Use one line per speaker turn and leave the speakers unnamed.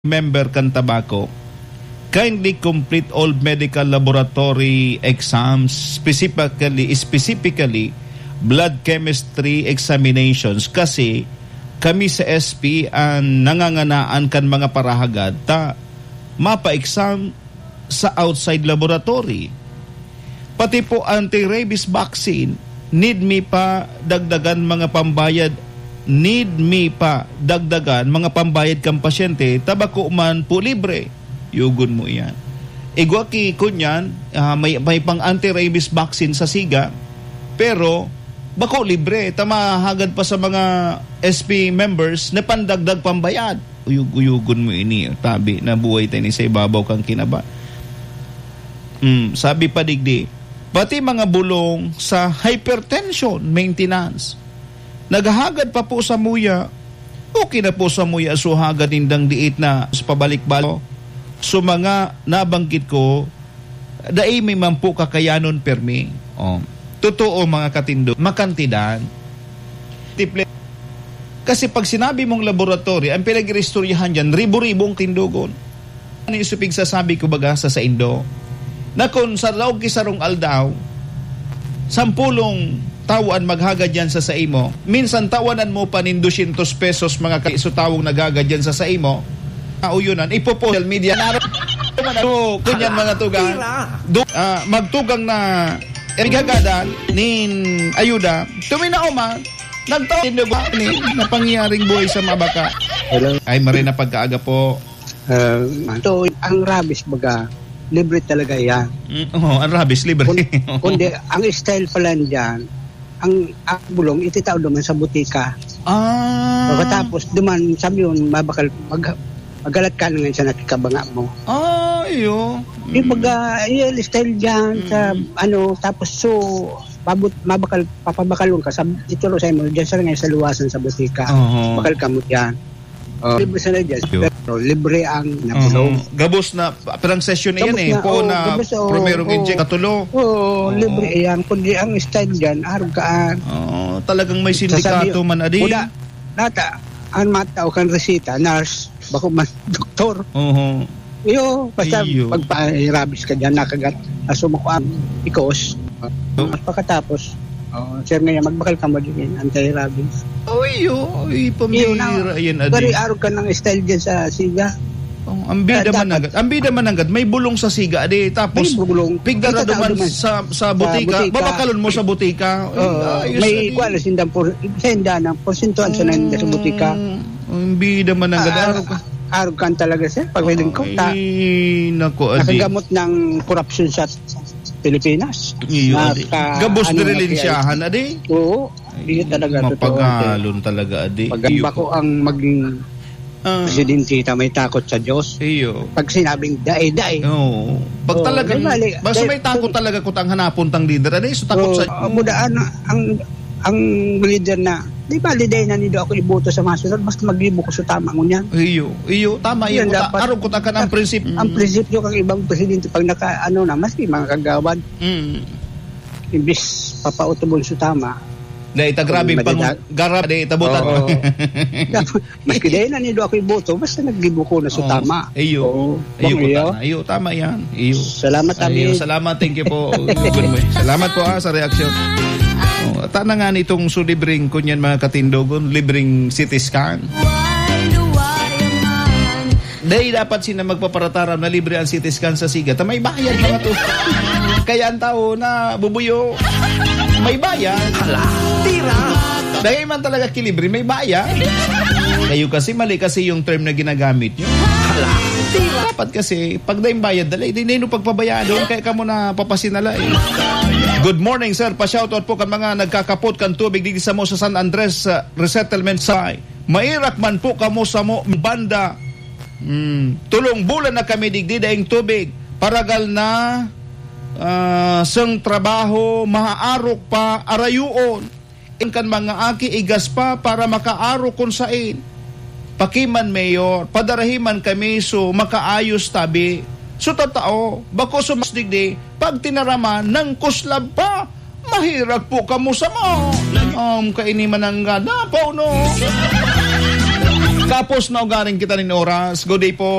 member kan tabako, kindly complete all medical laboratory exams, specifically blood chemistry examinations, kasi kami sa SP ang nanganganaan kan mga parahagad ta mapa-exam sa outside laboratory. Pati po anti-rabies vaccine, need me pa dagdagan mga pambayad kang pasyente, tabako man po libre. Yugon mo yan. Igwaki kunyan, may pang anti-rabies vaccine sa siga, pero bako libre. Tamahagad pa sa mga SP members na pandagdag pambayad. Uyugon mo ini. Tabi na buhay tayo ni sa ibabaw kang kinaba. Sabi pa digdi, pati mga bulong sa hypertension maintenance, naghahagad pa po sa muya. Okay na po sa muya, so hagad indang diit na sa pabalik-balo. So mga nabanggit ko, daimi man po kakayanon permi. Totoo mga katindo, makantidan. Kasi pag sinabi mong laboratory, ang pinag-restoryahan dyan, ribo-ribong tindugon. Ano yung supig sasabi ko baga sa Indo? Na kung sa laog kisarong aldaw, 10 tawaan maghagad yan sa imo. Minsan tawanan mo pa nin 200 pesos mga kaiso tawong naghagad yan sa imo. Uyunan, ipo social media. Kunyan mga tugang. Magtugang na erigagadan nin ayuda. Tuminao man, nagtawin ni na pangyaring buhay sa mabaka.
Hello.
Ay, marina pagkaaga po.
So, ang rabies baga, libre talaga yan.
Ang rabies, libre.
Kundi, ang style pala dyan, ang bulong, ititaw duman sa butika. Pagkatapos, duman, sabi yun, magalat ka na nga sa nakikabanga mo.
Iyo.
Baga, yung style dyan, sa, tapos so, papabakalon ka, ituro sa mo, dyan sa nga sa luwasan sa butika. Bakal ka mo dyan. Libre sa na dyan, pero libre ang napulong.
Gabos na, parang session na yan eh. Po na primerong inject katulo.
Libre yan. Kundi ang style dyan, aragaan.
Talagang may sindikato man adi.
Kuda, nata, ang matao kan resita, nurse, bako man doktor. Basta pagpa-rabies ka dyan, nakagat, asumako ang ikos. At pagkatapos, sir ngayon, magbakal ka mo din, anti-rabies.
Pamira yan adi.
Pero araw ka ng style dyan sa siga.
Ang bida man agad. May bulong sa siga adi. Tapos, pigdara duman sa butika. Babakalon mo sa butika.
May kuwala sindang porsentuan sa nanda sa butika.
Ang bida man agad.
Araw ka talaga sir. Pagwiling ko, nakagamot ng corruption sa Pilipinas.
Gabos na relensyahan adi.
Oo. Hindi talaga
mapagalon talaga adi.
Pagamba ko ang maging presidente, may takot sa Diyos. Pag sinabing dae-dae.
Pag talagang basta may takot talaga kung ang hanapon tang leader adi. So takot sa
mudaan ang leader na di ba liday na nido ako iboto sa masunod basta maglibo ko sa tama mo niyan. Tama yan. Araw ko takan ang prinsipyo. Ang prinsipyo kang ibang presidente pag mas may mga kagawad. Imbis papautubon sa tama.
Dahil grabe pang garap dahil tabutan.
Maski dahil na nido ako iboto basta naglibo ko na sa tama.
Tama yan.
Salamat Abi.
Salamat, thank you po. Salamat po sa reaksyon. Tana nga nitong libreng kunyan mga katindogon, libreng CT scan. Dahil dapat sila magpaparataram na libre ang CT scan sa siga. May bayad mga to. Kaya ang tao na bubuyo, may bayad. Tira. Dahil man talaga kilibre, may bayad. Kayo kasi mali kasi yung term na ginagamit nyo. Dapat kasi, pag daing bayad, dali, hindi nyo pagpabayaan doon, kaya ka mo na papasinala eh. Good morning, sir. Pa-shoutout po kan mga nagkakapot kan tubig dito sa mo sa San Andres Resettlement Site. Mairak man po kamo sa mo banda. Tulong bulan na kami digdi daing tubig. Paragal na sang trabaho, maaarok pa, arayuon. Kan mga aki igas pa para makaarok kon sain. Pakiman mayor, padarahiman kami so makaayos tabi. So tatao, bako sumasdigdi, pag tinaraman ng kuslab pa, mahirap po kamo sa mo. Kainiman ang gada po, no? Kapos na ugaring kita nin oras. Good day po.